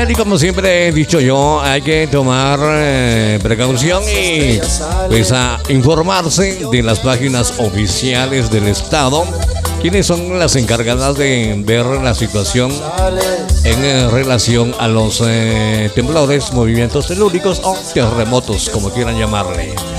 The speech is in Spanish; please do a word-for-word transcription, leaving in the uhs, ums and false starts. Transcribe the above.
Y como siempre he dicho yo, hay que tomar eh, precaución y pues a informarse de las páginas oficiales del Estado, quienes son las encargadas de ver la situación en eh, relación a los eh, temblores, movimientos telúricos o terremotos, como quieran llamarle.